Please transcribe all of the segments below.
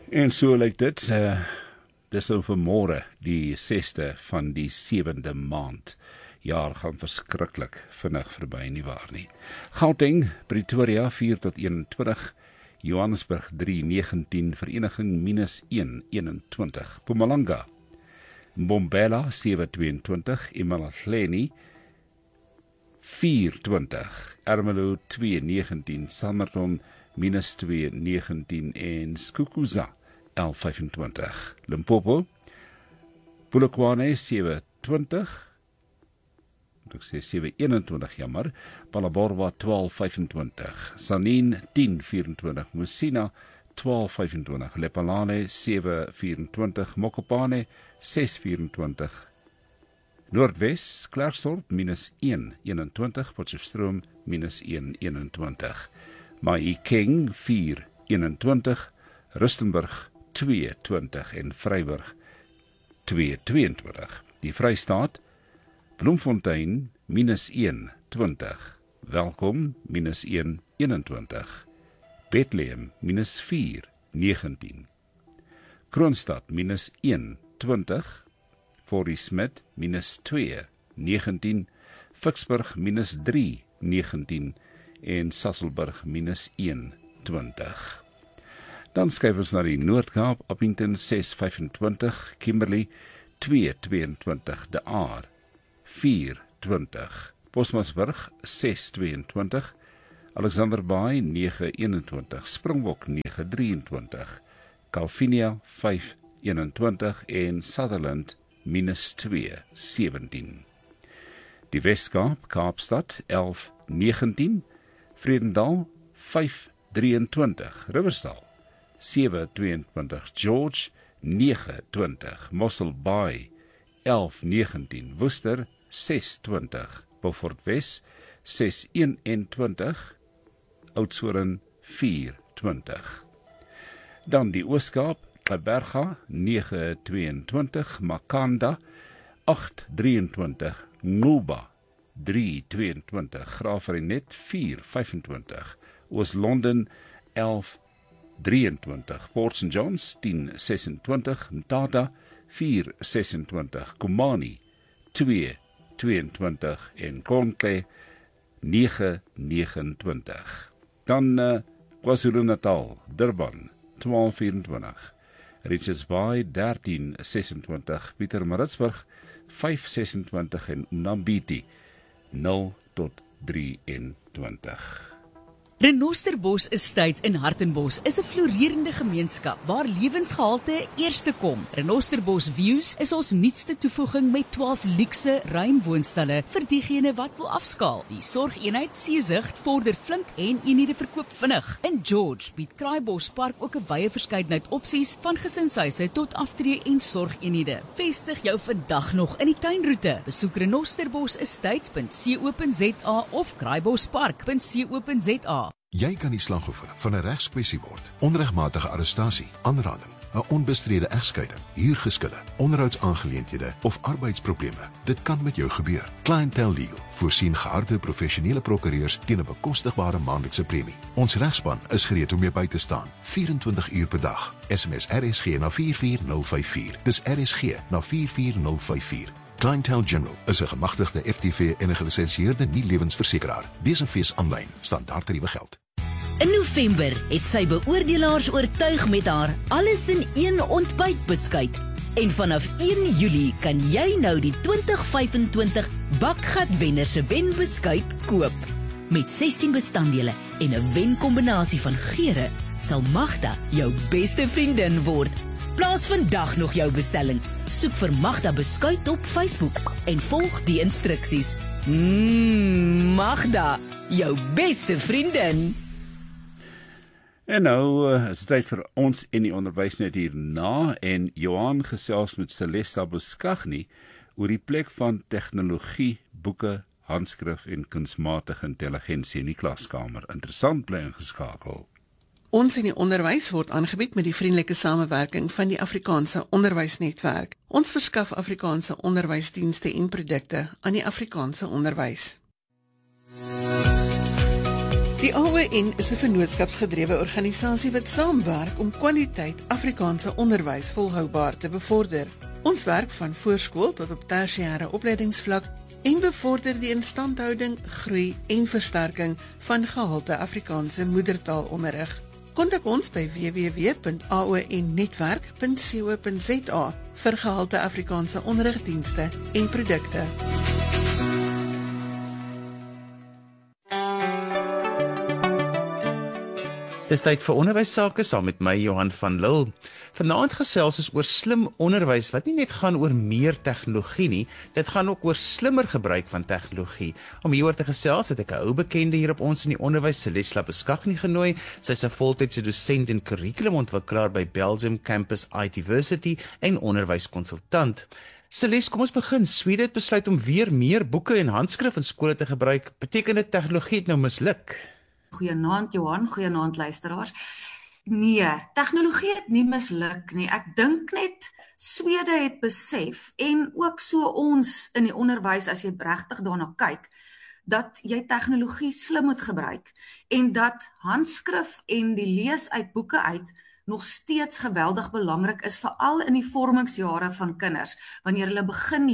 En so lyk dit, dis nou vanmôre die 6de van die 7de maand. Jaar gaan verskriklik vinnig verby, nie waar nie. Gauteng, Pretoria 4 tot 21, Johannesburg 3, 19, Vereniging -1, 21, Mpumalanga, Mbombela 7, 22, eMalahleni 4, 20, Ermelo 2, 19, Standerton -2, 19 en Skukuza 11, 25. Limpopo, Polokwane 7, 20, ek sê 7, 21, jammer, Palaborwa 12, 25, Sanin 10, 24, Musina 12, 25, Lephalale 7, 24, Mokopane 6, 24, Noordwes, Klerksdorp -1, 21, Potchefstroom -1, 21, Mahikeng 4, 21, Rustenburg 2, 20 en Vryburg 2, 22. Die Vrystaat, Bloemfontein -1, 20, Welkom -1, 21, Bethlehem -4, 19, Kroonstad -1, 20, Fort Smith -2, 19, Vicksburg -3, 19 en Sasolburg -1, 20. Dan skuif ons na die Noord-Kaap, Appington 6, 25, Kimberley 2, 22, De Aar 4, 20, Bosmasburg 6, 22, Alexanderbaai 9, 21, Springbok 9, 23, Calvinia 5, 21 en Sutherland -2, 17. Die Wes-Kaap, Kaapstad 11, 19, Vredendal 5, 23, Riversdal 7, 22, George 9, 20, Mossel Bay 11, 19, Worcester 6, 20, Beaufort Wes 6, 21, Oudtshoorn 4, 20. Dan die Oos-Kaap, Gqeberha 9, 22, Makanda 8, 23, Nguba 3, 22, Graaf-Reinet 4, 25, Oos-London 11, 23, Port St. Johns 10, 26, Mthatha 4, 26, Komani 2, 22 en Kornklei 9, 29. Dan KwaZulu-Natal, Durban 12, 24, Richards Bay 13, 26, Pietermaritzburg 5, 26 en Nambiti 0 tot 23. Renosterbos Estate in Hartenbos is 'n floreerende gemeenskap waar lewensgehalte eerste kom. Renosterbos Views is ons nuutste toevoeging met 12 luukse ruim woonstelle vir diegene wat wil afskaal. Die sorgeenheid Seezicht vorder flink en eenhede verkoop vinnig. In George bied Kraaibos Park ook 'n wye verskeidenheid opsies van gesinshuise tot aftree en sorgeenhede. Vestig jou vandag nog in die tuinroete. Besoek renosterbosestate.co.za of kraaibospark.co.za. Jy kan die slagoffer van 'n regskwessie word. Onregmatige arrestasie, aanranding, 'n onbestrede egskeiding, huurgeskille, onderhoudsaangeleenthede of arbeidsprobleme. Dit kan met jou gebeur. Clientele Legal voorsien geharde professionele prokureurs teen 'n bekostigbare maandelikse premie. Ons regspan is gereed om jou by te staan, 24 uur per dag. SMS RSG na 44054. Dis RSG na 44054. Clientele General is 'n gemagtigde FTV en 'n gelisensieerde nie-lewensversekeraar. Besenfees aanlyn, standaardtariewe geld. In November het sy beoordelaars oortuig met haar alles in een ontbytbeskuit. En vanaf 1 Julie kan jy nou die 2025 Bakgatwenner se wenbeskuit koop. Met 16 bestanddele en 'n wenkombinasie van geure sal Magda jou beste vriendin word. Plaas vandag nog jou bestelling. Soek vir Magda beskuit op Facebook en volg die instruksies. Magda, jou beste vriendin. En nou is dit tyd vir ons en die onderwys net hierna en Johan gesels met Celesta Beskagni oor die plek van tegnologie, boeke, handskrif en kunsmatige intelligensie in die klaskamer. Interessant, bly ingeskakel. Ons in die onderwys word aangebied met die vriendelike samewerking van die Afrikaanse Onderwysnetwerk. Ons verskaf Afrikaanse onderwysdienste en produkte aan die Afrikaanse onderwys. Die AON is 'n vennootskapsgedrewe organisasie wat saamwerk om kwaliteit Afrikaanse onderwys volhoubaar te bevorder. Ons werk van voorskool tot op tersiêre opleidingsvlak en bevorder die instandhouding, groei en versterking van gehalte Afrikaanse moedertaalonderrig. Kontak ons by www.aonnetwerk.co.za vir gehalte Afrikaanse onderrigdienste en produkte. Dis tyd vir onderwys sake saam met my Johan van Lille. Vanaand gesels ons oor slim onderwys wat nie net gaan oor meer tegnologie nie, dit gaan ook oor slimmer gebruik van tegnologie. Om hieroor te gesels het ek 'n ou bekende hier op ons in die onderwys, Celeste Labuschagne, genooi. Sy's 'n voltydse dosent en kurrikulumontwikkelaar by Belgium Campus IT en onderwyskonsultant. Celeste, kom ons begin. Swede het besluit om weer meer boeke en handskrif in skole te gebruik. Beteken dit tegnologie het nou misluk? Goeienaand Johan, goeienaand luisteraars. Nee, tegnologie het nie misluk nie. Ek dink net Swede het besef en ook so ons in die onderwys as jy regtig daarna kyk, dat jy tegnologie slim moet gebruik en dat handskrif en die lees uit boeke uit nog steeds geweldig belangrik is, veral in die vormingsjare van kinders, wanneer hulle begin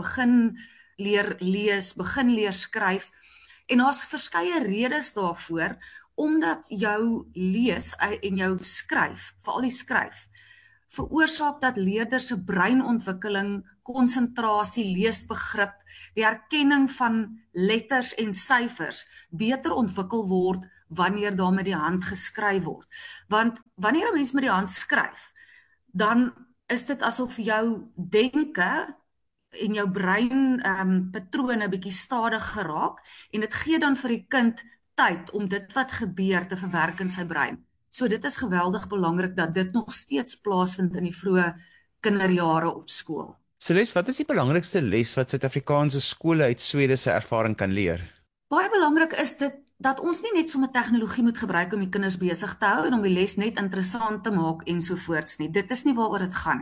leer lees, begin leer skryf. En daar's verskeie redes daarvoor, omdat jou lees en jou skryf, veral die skryf, veroorsaak dat leerders se breinontwikkeling, konsentrasie, leesbegrip, die herkenning van letters en syfers beter ontwikkel word wanneer daar met die hand geskryf word. Want wanneer 'n mens met die hand skryf, dan is dit asof jou denke en jou brein patrone bietjie stadig geraak en dit gee dan vir die kind tyd om dit wat gebeur te verwerk in sy brein. So dit is geweldig belangrik dat dit nog steeds plaasvind in die vroeë kinderjare op skool. Celeste, wat is die belangrikste les wat Suid-Afrikaanse skole uit Swede se ervaring kan leer? Baie belangrik is dit dat ons nie net sommer tegnologie moet gebruik om die kinders besig te hou en om die les net interessant te maak ensovoorts nie. Dit is nie waaroor dit gaan nie.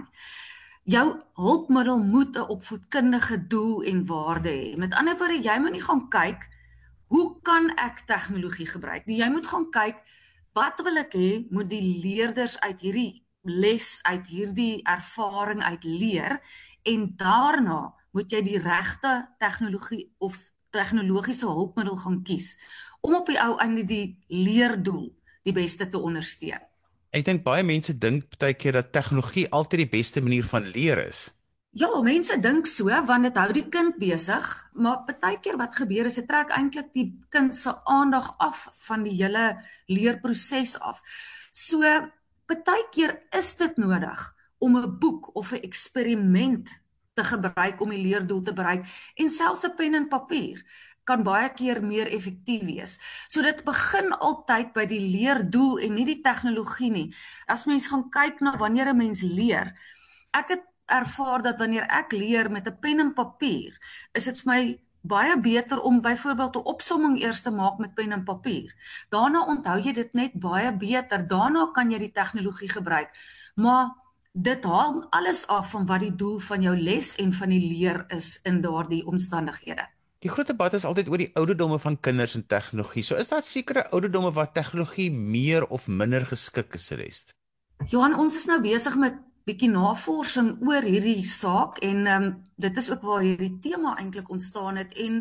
Jou hulpmiddel moet 'n opvoedkundige doel en waarde hê. Met ander woorde, jy moet nie gaan kyk, hoe kan ek tegnologie gebruik? Jy moet gaan kyk, wat wil ek hê, moet die leerders uit hierdie les, uit hierdie ervaring uit leer, en daarna moet jy die regte tegnologie of tegnologiese hulpmiddel gaan kies, om op die ou einde die leerdoel die beste te ondersteun. Ek dink baie mense dink baie keer dat tegnologie altyd die beste manier van leer is. Ja, mense dink so, want dit hou die kind besig, maar baie keer wat gebeur is, dit trek eintlik die kind se aandag af van die hele leerproses af. So, baie keer is dit nodig om 'n boek of 'n eksperiment te gebruik om die leerdoel te bereik, en selfs 'n pen en papier kan baie keer meer effektief wees. So dit begin altyd by die leerdoel en nie die tegnologie nie. As mens gaan kyk na wanneer 'n mens leer, ek het ervaar dat wanneer ek leer met 'n pen en papier, is dit vir my baie beter om byvoorbeeld 'n opsomming eers te maak met pen en papier. Daarna onthou jy dit net baie beter, daarna kan jy die tegnologie gebruik. Maar dit hang alles af van wat die doel van jou les en van die leer is in daardie omstandighede. Die groot debat is altyd oor die ouderdomme van kinders en tegnologie. So is daar sekere ouderdomme waar tegnologie meer of minder geskik is, Celeste? Johan, ons is nou besig met bietjie navorsing oor hierdie saak en dit is ook waar hierdie tema eintlik ontstaan het en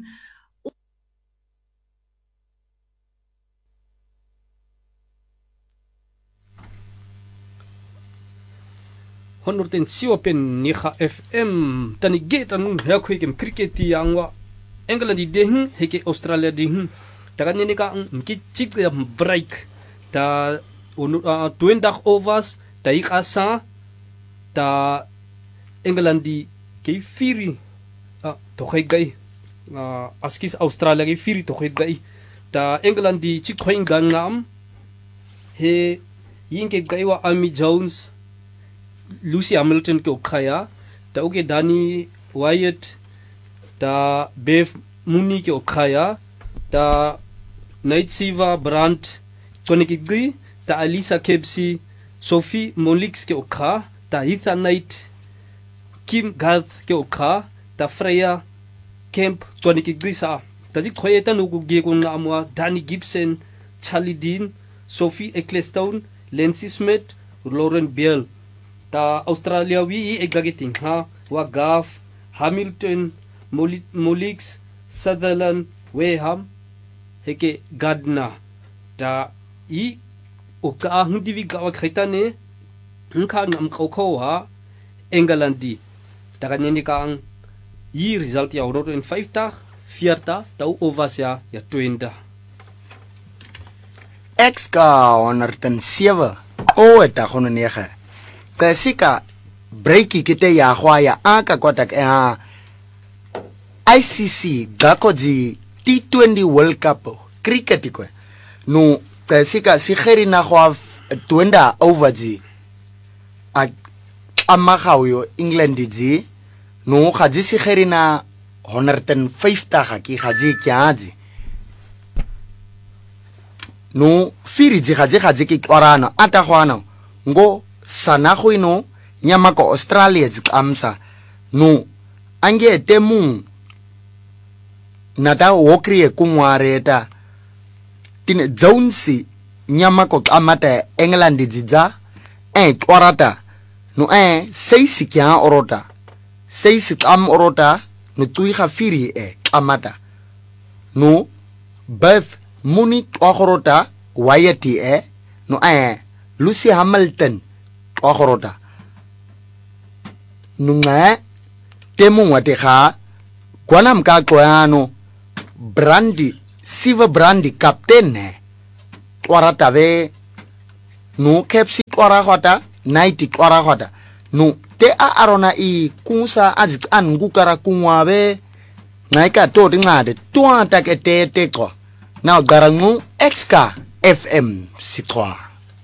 FM tani geta nun heko ikem cricket yangwa Engeland di ding heke Australia ding daga nene ka mki chik break da 20 overs da ikasa da Engeland di ke firi tokhai gai askis Australia ke firi tokhai gai da Engeland di chik khoing gangam he yinke gai wa Amy Jones Lucy Hamilton ke okhaya da oke Danny Wyatt da Bev Mooney ke okhaya da Naitsiva Brandt Konikigri da Alisa Kepsi Sophie Molix ke okha da Heather Knight Kim Garth ke okha da Freya Kemp Konikigri sa da dik khoyeta no ge ko ngamwa Danny Gibson Charlie Dean, Sophie Ecclestone, Lindsay Smith, Lauren Beale. Ta Australia wi eglageting ha wa Gaff, Hamilton, Molix, Sutherland, Weham, heke Gardner. Ta I oka hindi vi gawa khaitane ngka ngam khokho ha Engelandi. Ta kanini kang I result ya 150, 40 tau ovasya ya 20. Ek ka 107. O eta gono 9. Tsika breaki kite ya hwa ya aka kwatak ICC gakoji T20 World Cup cricket ko. No tsika sigeri na hwa 20 overji. Amagawo England ji no gaji sigeri na 150 ki gaji kyaji. No firi ji gaji ki qorana atagwana ngo sana go ino nyama ko Australia ji amsa no ange temu nata wokrie kungwareta tin Jonesi nyama ko amata England jija qorata no seisi kya orota seisi am orota no tuiga firi amata no Beth Muni orota wayati no Lucy Hamilton orota nunga temu wate kha kwanam ka kwano Brandy Silver Brandy captain orata ve no kepsi orahota night orahota no te arona I kunsa azit an ngukara kunwabe naika to ngade to takete ko now garangu XK FM C3.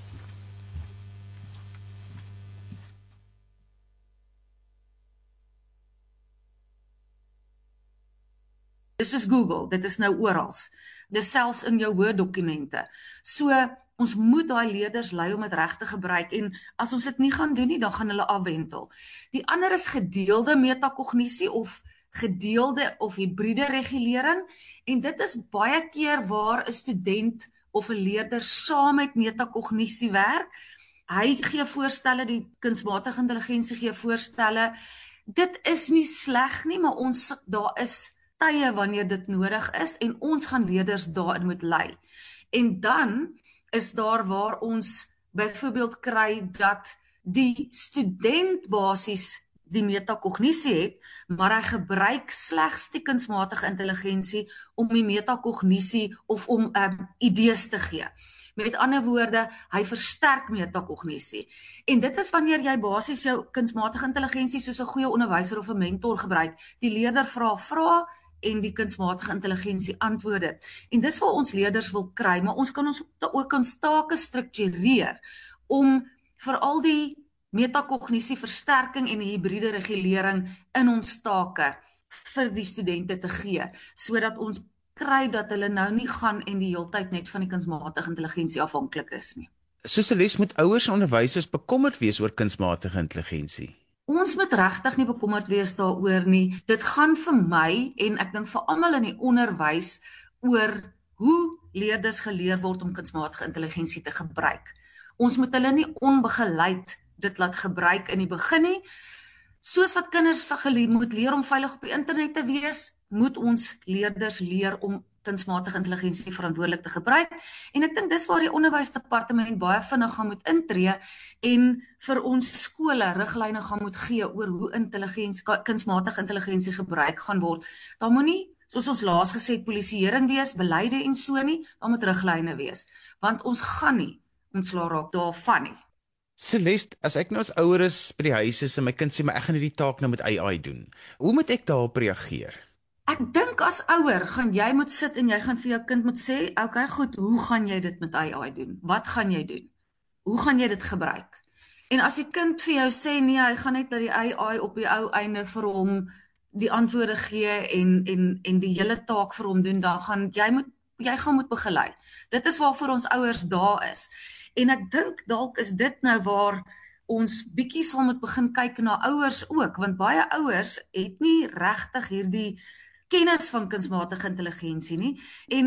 Dis is Google, dit is nou oral. Dis selfs in jou Word-dokumente. So, ons moet daai leerders lei om dit reg te gebruik en as ons dit nie gaan doen nie, dan gaan hulle afwentel. Die ander is gedeelde metakognisie of gedeelde of hibriede regulering en dit is baie keer waar 'n student of 'n leerder saam met metakognisie werk. Hy gee voorstelle, die kunsmatige intelligensie gee voorstelle. Dit is nie sleg nie, maar daar is tye wanneer dit nodig is en ons gaan leerders daarin moet lei. En dan is daar waar ons byvoorbeeld kry dat die student basies die metakognisie het, maar hy gebruik slegs die kunsmatige intelligensie om die metakognisie of om idees te gee. Met ander woorde, hy versterk metakognisie. En dit is wanneer jy basies jou kunsmatige intelligensie soos 'n goeie onderwyser of 'n mentor gebruik. Die leerder vra en die kunsmatige intelligensie antwoord dit. En dis wat ons leerders wil kry, maar ons kan ons ook ons take struktureer om veral die metakognisie versterking en die hibriede regulering in ons take vir die studente te gee, sodat ons kry dat hulle nou nie gaan en die heeltyd net van die kunsmatige intelligensie afhanklik is nie. Soos moet ouers en onderwysers bekommerd wees oor kunsmatige intelligensie. Ons moet regtig nie bekommerd wees daaroor nie. Dit gaan vir my en ek dink vir almal in die onderwys oor hoe leerders geleer word om kunsmatige intelligensie te gebruik. Ons moet hulle nie onbegeleid dit laat gebruik in die begin nie. Soos wat kinders moet leer om veilig op die internet te wees, moet ons leerders leer om kunsmatige intelligensie verantwoordelik te gebruik. En ek dink dis waar die onderwysdepartement baie vinnig gaan moet intree en vir ons skole riglyne gaan moet gee oor hoe kunsmatige intelligensie gebruik gaan word. Daar moet nie, soos ons laas gesê het, polisieering wees, beleide en so nie, daar moet riglyne wees. Want ons gaan nie ontslae raak daarvan nie. Celeste, as ek nou as ouer is by die huis is en my kind sê maar ek gaan hierdie taak nou met AI doen, hoe moet ek daarop reageer? Ek dink as ouer gaan jy moet sit en jy gaan vir jou kind moet sê, okay, goed, hoe gaan jy dit met AI doen? Wat gaan jy doen? Hoe gaan jy dit gebruik? En as die kind vir jou sê nee, hy gaan net dat die AI op die ou einde vir hom die antwoorde gee en die hele taak vir hom doen, dan gaan jy gaan moet begelei. Dit is waarvoor ons ouers daar is. En ek dink dalk is dit nou waar ons bietjie sal moet begin kyk na ouers ook, want baie ouers het nie regtig hierdie kennis van kunsmatige intelligensie nie. En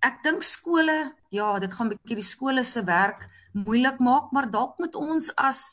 ek dink skole, ja, dit gaan bietjie die skole se werk moeilik maak, maar dalk moet ons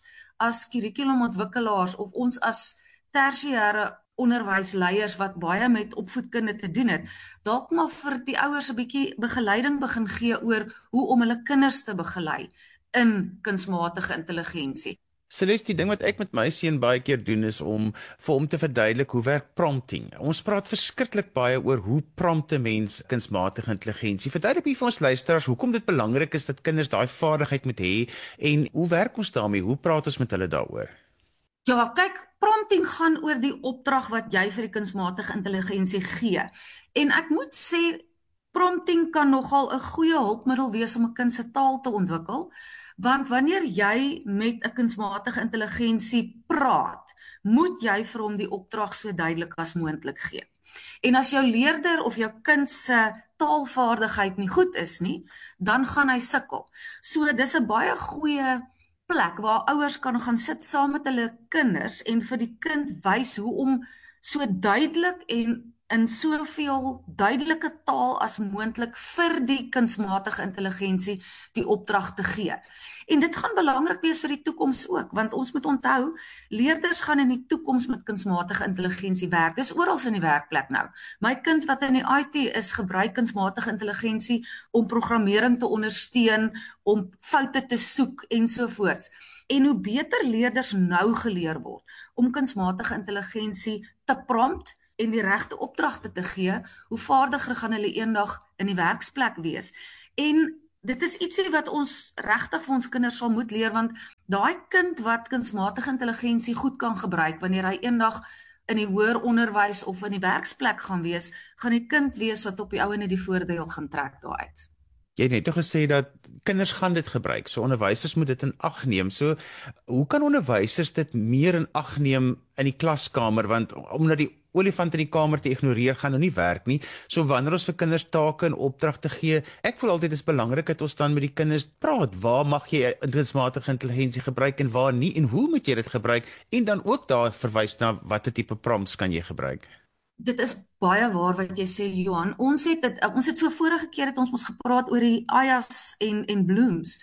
as kurrikulumontwikkelaars of ons as tersiêre onderwysleiers wat baie met opvoedkunde te doen het, dalk maar vir die ouers 'n bietjie begeleiding begin gee oor hoe om hulle kinders te begelei in kunsmatige intelligensie. Celeste, die ding wat ek met my seun baie keer doen is om vir hom te verduidelik hoe werk prompting. Ons praat verskriklik baie oor hoe prompte mens kunsmatige intelligensie. Verduidelik vir ons luisteraars hoekom dit belangrik is dat kinders daai vaardigheid moet hê en hoe werk ons daarmee? Hoe praat ons met hulle daaroor? Ja, kyk, prompting gaan oor die opdrag wat jy vir die kunsmatige intelligensie gee. En ek moet sê, prompting kan nogal 'n goeie hulpmiddel wees om 'n kind se taal te ontwikkel, want wanneer jy met 'n kunsmatige intelligensie praat, moet jy vir hom die opdrag so duidelik as moontlik gee. En as jou leerder of jou kind se taalvaardigheid nie goed is nie, dan gaan hy sukkel. So dis 'n baie goeie plek waar ouers kan gaan sit saam met hulle kinders en vir die kind wys hoe om so duidelik en in soveel duidelike taal as moontlik vir die kunsmatige intelligensie die opdrag te gee. En dit gaan belangrik wees vir die toekoms ook, want ons moet onthou, leerders gaan in die toekoms met kunsmatige intelligensie werk. Dis oral in die werkplek nou. My kind wat in die IT is, gebruik kunsmatige intelligensie om programmering te ondersteun, om foute te soek ensovoorts. En hoe beter leerders nou geleer word om kunsmatige intelligensie te prompt en die regte opdragte te gee, hoe vaardiger gaan hulle eendag in die werksplek wees. En dit is ietsie wat ons regtig vir ons kinders sal moet leer, want daai kind wat kunsmatige intelligensie goed kan gebruik, wanneer hy eendag in die hoër onderwys of in die werksplek gaan wees, gaan die kind wees wat op die ou en die voordeel gaan trek daaruit. Jy het net toch gesê dat kinders gaan dit gebruik, so onderwysers moet dit in ag neem. So hoe kan onderwysers dit meer in ag neem in die klaskamer, want omdat die olifant in die kamer te ignoreer gaan nou nie werk nie. So wanneer ons vir kinders take en opdragte gee, ek voel altyd is belangrik dat ons dan met die kinders praat. Waar mag jy kunsmatige intelligensie gebruik en waar nie en hoe moet jy dit gebruik? En dan ook daar verwys na watter tipe prompts kan jy gebruik? Dit is baie waar wat jy sê, Johan. Ons het so vorige keer het ons gepraat oor die Ayas en Blooms.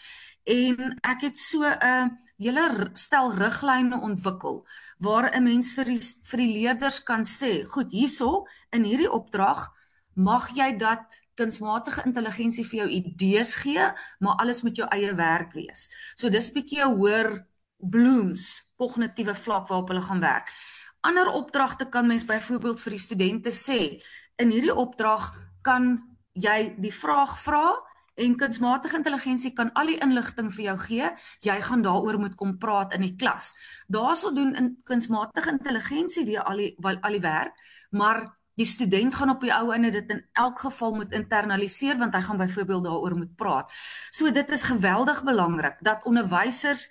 En ek het so 'n hele stel riglyne ontwikkel waar 'n mens vir die leerders kan sê, goed, hierso in hierdie opdrag mag jy dat kunsmatige intelligensie vir jou idees gee, maar alles moet jou eie werk wees. So dis bietjie 'n hoër Blooms kognitiewe vlak waarop hulle gaan werk. Ander opdragte kan mens byvoorbeeld vir die studente sê, in hierdie opdrag kan jy die vraag vra en kunsmatige intelligensie kan al die inligting vir jou gee, jy gaan daaroor moet kom praat in die klas. Daarso doen in kunsmatige intelligensie weer al die werk, maar die student gaan op die ou einde dit in elk geval moet internaliseer, want hy gaan byvoorbeeld daaroor moet praat. So dit is geweldig belangrik, dat onderwysers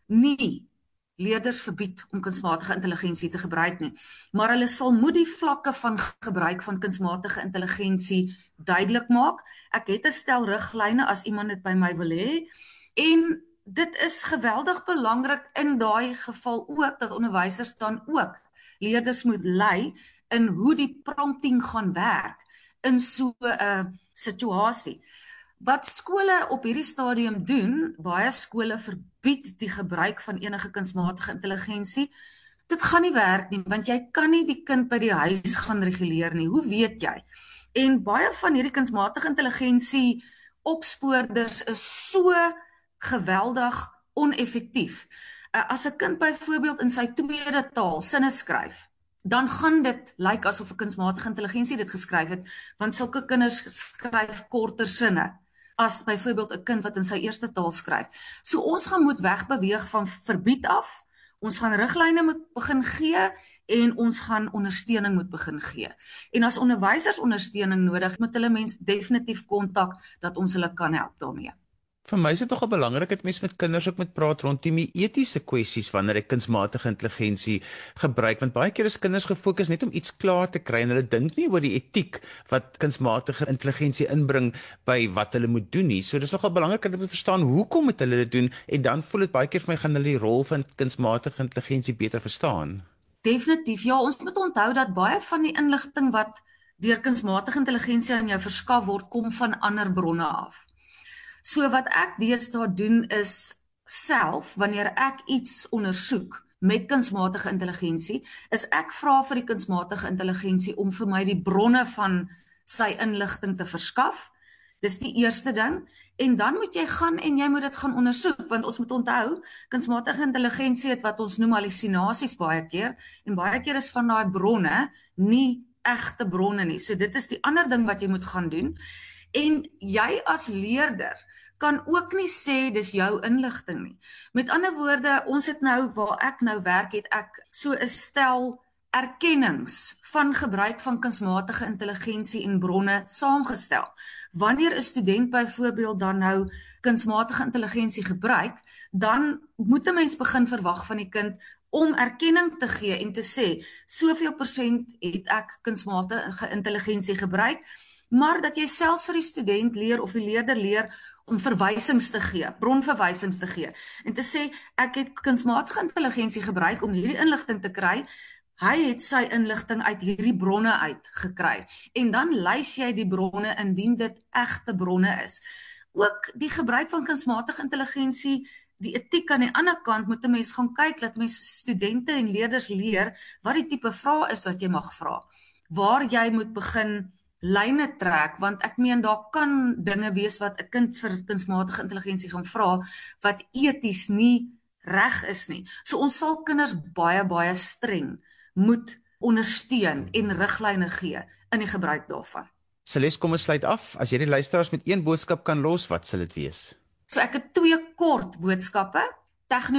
nie leerders verbied om kunsmatige intelligensie te gebruik nie, maar hulle sal moet die vlakke van gebruik van kunsmatige intelligensie duidelik maak. Ek het 'n stel riglyne as iemand dit by my wil hê, en dit is geweldig belangrik in daai geval ook, dat onderwysers dan ook leerders moet lei in hoe die prompting gaan werk in so 'n situasie. Wat skole op hierdie stadium doen, baie skole verbied die gebruik van enige kunsmatige intelligensie. Dit gaan nie werk nie, want jy kan nie die kind by die huis gaan reguleer nie. Hoe weet jy? En baie van hierdie kunsmatige intelligensie opspoorders is so geweldig oneffektief. As 'n kind byvoorbeeld in sy tweede taal sinne skryf, dan gaan dit lyk asof 'n kunsmatige intelligensie dit geskryf het, want sulke kinders skryf korter sinne as byvoorbeeld 'n kind wat in sy eerste taal skryf. So ons gaan moet wegbeweeg van verbied af, ons gaan riglyne moet begin gee, en ons gaan ondersteuning moet begin gee. En as onderwysers ondersteuning nodig, moet hulle mens definitief kontak, dat ons hulle kan help daarmee. Vir my is dit nogal belangrik dat mense met kinders ook moet praat rondom die etiese kwessies wanneer ek kunsmatige intelligensie gebruik, want baie keer is kinders gefokus net om iets klaar te kry en hulle dink nie oor die etiek wat kunsmatige intelligensie inbring by wat hulle moet doen nie. So dis nogal belangrik dat hulle verstaan hoekom moet hulle dit doen, en dan voel dit baie keer vir my gaan hulle die rol van kunsmatige intelligensie beter verstaan. Definitief, ja, ons moet onthou dat baie van die inligting wat deur kunsmatige intelligensie aan jou verskaf word, kom van ander bronne af. So wat ek deesdae doen is self, wanneer ek iets ondersoek met kunsmatige intelligensie, is ek vra vir die kunsmatige intelligensie om vir my die bronne van sy inligting te verskaf. Dis die eerste ding. En dan moet jy gaan en jy moet dit gaan ondersoek, want ons moet onthou, kunsmatige intelligensie het wat ons noem hallusinasies baie keer, en baie keer is van daai bronne nie egte bronne nie. So dit is die ander ding wat jy moet gaan doen. En jy as leerder kan ook nie sê dis jou inligting nie. Met ander woorde, ons het nou, waar ek nou werk, het ek so 'n stel erkennings van gebruik van kunsmatige intelligensie en bronne saamgestel. Wanneer 'n student byvoorbeeld dan nou kunsmatige intelligensie gebruik, dan moet 'n mens begin verwag van die kind om erkenning te gee en te sê, soveel persent het ek kunsmatige intelligensie gebruik, maar dat jy selfs vir die student leer of die leerder leer om verwysings te gee, bronverwysings te gee, en te sê, ek het kunsmatige intelligensie gebruik om hierdie inligting te kry, hy het sy inligting uit hierdie bronne uit gekry, en dan lys jy die bronne indien dit egte bronne is. Ook die gebruik van kunsmatige intelligensie, die etiek aan die ander kant, moet 'n mens gaan kyk, dat mens studente en leerders leer, wat die tipe vrae is wat jy mag vra, waar jy moet begin lyne trek, want ek meen, daar kan dinge wees wat 'n kind vir kunsmatige intelligensie gaan vra, wat eties nie reg is nie. So ons sal kinders baie streng moet ondersteun en riglyne gee in die gebruik daarvan. Celeste, kom ons sluit af. As jy die luisteraars met een boodskap kan los, wat sal dit wees? So ek het 2 kort boodskappe.